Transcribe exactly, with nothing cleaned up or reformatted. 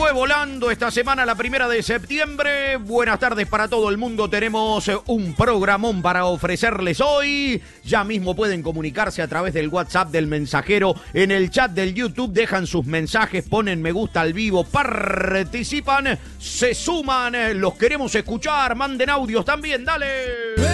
fue volando esta semana, la primera de septiembre. Buenas tardes para todo el mundo. Tenemos un programón para ofrecerles hoy. Ya mismo pueden comunicarse a través del WhatsApp del mensajero. En el chat del YouTube dejan sus mensajes, ponen me gusta al vivo, participan, se suman. Los queremos escuchar. Manden audios también, dale.